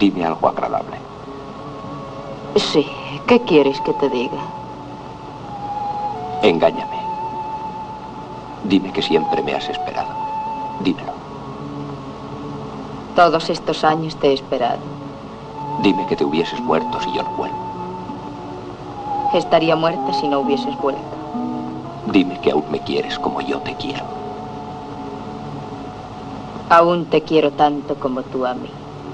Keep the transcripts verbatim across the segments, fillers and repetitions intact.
Dime algo agradable. Sí, ¿qué quieres que te diga? Engáñame. Dime que siempre me has esperado. Dímelo. Todos estos años te he esperado. Dime que te hubieses muerto si yo no vuelvo. Estaría muerta si no hubieses vuelto. Dime que aún me quieres como yo te quiero. Aún te quiero tanto como tú a mí.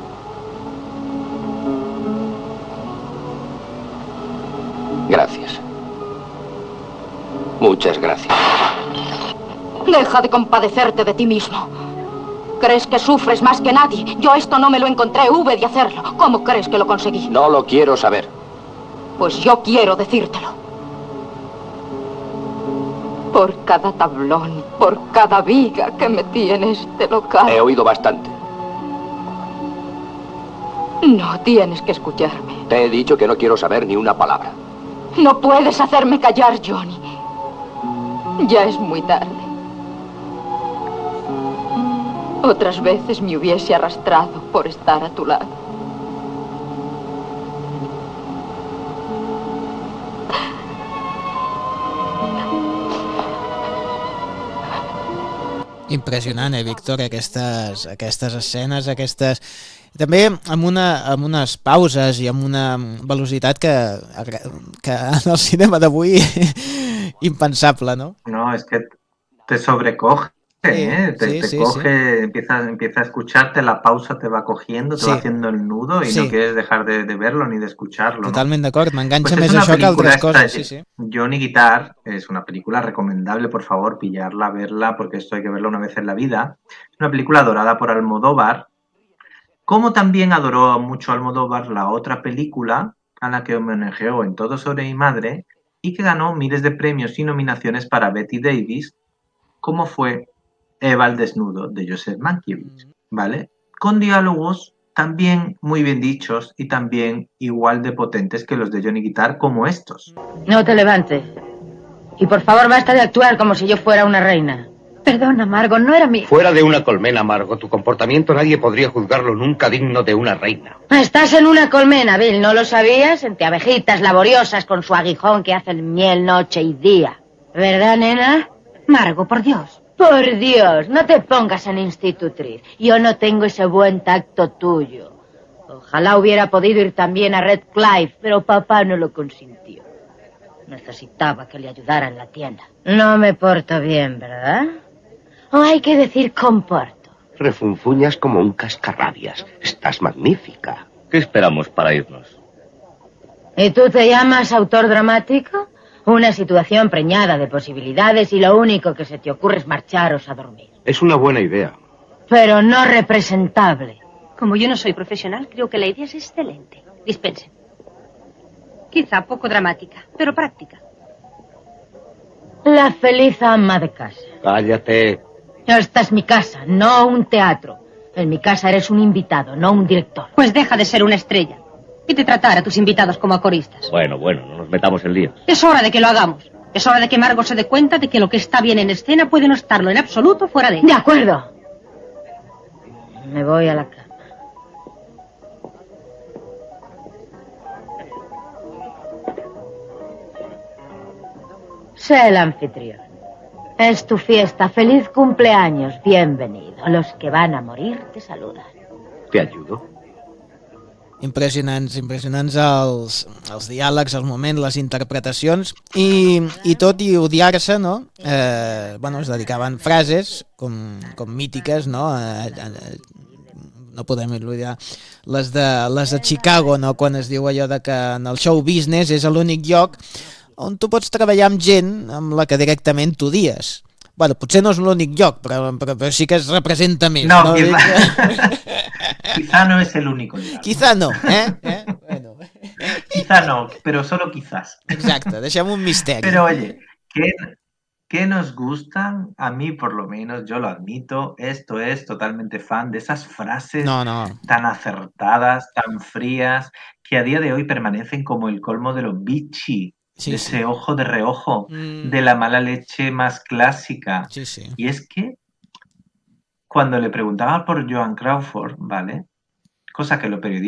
Gracias. Muchas gracias. Deja de compadecerte de ti mismo. ¿Crees que sufres más que nadie? Yo esto no me lo encontré, hube de hacerlo. ¿Cómo crees que lo conseguí? No lo quiero saber. Pues yo quiero decírtelo. Por cada tablón, por cada viga que metí en este local. He oído bastante. No tienes que escucharme. Te he dicho que no quiero saber ni una palabra. No puedes hacerme callar, Johnny. Ya es muy tarde. Otras veces me hubiese arrastrado por estar a tu lado. Impressionant, eh, Víctor, aquestes, aquestes escenes, aquestes... També amb, una, amb unes pauses i amb una velocitat que, que en el cinema d'avui impensable, ¿no? No, es que te sobrecoge, Sí, ¿eh? Te, sí, te sí, coge, sí. Empieza, empieza a escucharte, la pausa te va cogiendo, te Sí. va haciendo el nudo y Sí. no quieres dejar de, de verlo ni de escucharlo, ¿no? Totalment d'acord, m'enganxa Pues es més una això que película altres esta, coses, sí, sí. Johnny Guitar, es una película recomendable, por favor, pillarla, verla, porque esto hay que verlo una vez en la vida. Es una película adorada por Almodóvar, como también adoró mucho Almodóvar la otra película a la que homenajeó En todo sobre mi madre y que ganó miles de premios y nominaciones para Betty Davis, como fue Eva al desnudo de Joseph Mankiewicz, ¿vale? Con diálogos también muy bien dichos y también igual de potentes que los de Johnny Guitar, como estos. No te levantes. Y por favor basta de actuar como si yo fuera una reina. Perdona, Margot, no era mi... Fuera de una colmena, Margot, tu comportamiento nadie podría juzgarlo nunca digno de una reina. Estás en una colmena, Bill, ¿no lo sabías? Entre abejitas laboriosas con su aguijón que hacen miel noche y día. ¿Verdad, nena? Margot, por Dios. Por Dios, no te pongas en institutriz. Yo no tengo ese buen tacto tuyo. Ojalá hubiera podido ir también a Red Clive, pero papá no lo consintió. Necesitaba que le ayudara en la tienda. No me porto bien, ¿verdad? O hay que decir comporto. Refunfuñas como un cascarrabias. Estás magnífica. ¿Qué esperamos para irnos? ¿Y tú te llamas autor dramático? Una situación preñada de posibilidades y lo único que se te ocurre es marcharos a dormir. Es una buena idea. Pero no representable. Como yo no soy profesional, creo que la idea es excelente. Dispensen. Quizá poco dramática, pero práctica. La feliz ama de casa. Cállate. Esta es mi casa, no un teatro. En mi casa eres un invitado, no un director. Pues deja de ser una estrella y de tratar a tus invitados como a coristas. Bueno, bueno, no nos metamos en líos. Es hora de que lo hagamos. Es hora de que Margot se dé cuenta de que lo que está bien en escena puede no estarlo en absoluto fuera de ella. De acuerdo. Me voy a la cama. Sé el anfitrión. Es tu fiesta. Feliz cumpleaños. Bienvenido. Los que van a morir te saludan. ¿Te ayudo? Impressionants, impressionants els, els diàlegs, els moments, les interpretacions i, i tot i odiar-se, no? Eh, bueno, es dedicaven frases com, com mítiques, no? Eh, eh, no podem oblidar les de, les de Chicago, no? Quan es diu allò de que en el show business és l'únic lloc on tu pots treballar amb gent amb la que directament t'odies. Bueno, potser no és l'únic lloc, però, però, però sí que es representa més. No, no? Quizá, quizá no es el único lugar. Quizá no, eh? eh? Bueno. Quizá no, pero solo quizás. Exacte, deixem un misteri. Pero oye, ¿qué, ¿qué nos gustan? A mí, por lo menos, yo lo admito, esto es totalmente fan de esas frases no, no. tan acertadas, tan frías, que a día de hoy permanecen como el colmo de lo bitchy. Sí, de ese sí. Ojo de reojo, mm. de la mala leche más clásica. Sí, sí. Y es que cuando le preguntaba por Joan Crawford, ¿vale? Cosa que lo periodistas